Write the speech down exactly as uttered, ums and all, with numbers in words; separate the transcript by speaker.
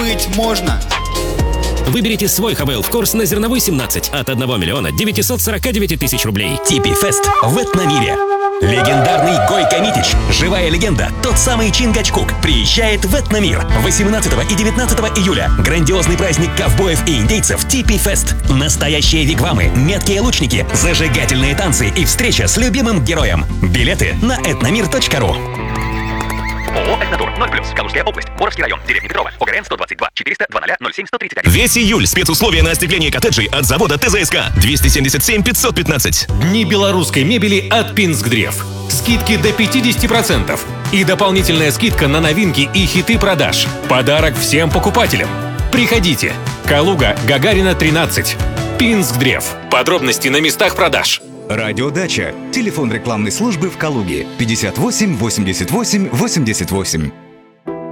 Speaker 1: быть можно.
Speaker 2: Выберите свой ха вэ эл в курс на Зерновой семнадцать от одного миллиона девятисот сорока девяти тысяч рублей.
Speaker 3: Типи Фест в Этномире. Легендарный Гойко Митич, живая легенда, тот самый Чингачгук, приезжает в Этномир восемнадцатого и девятнадцатого июля. Грандиозный праздник ковбоев и индейцев Типи Фест. Настоящие вигвамы, меткие лучники, зажигательные танцы и встреча с любимым героем. Билеты на этномир точка ру.
Speaker 4: ООО «Этнотур» ноль плюс, Калужская область, Боровский район, деревня Петрова, ОГРН сто двадцать два четыреста двадцать ноль семь сто тридцать один.
Speaker 5: Весь июль спецусловия на остекление коттеджей от завода тэ зэ эс ка двести семьдесят семь пятьсот пятнадцать.
Speaker 6: Дни белорусской мебели от Пинскдрев. Скидки до пятьдесят процентов. И дополнительная скидка на новинки и хиты продаж. Подарок всем покупателям. Приходите. Калуга, Гагарина, тринадцать. Пинскдрев. Подробности на местах продаж.
Speaker 7: Радиодача. Телефон рекламной службы в Калуге пятьдесят восемь восемьдесят восемь восемьдесят восемь.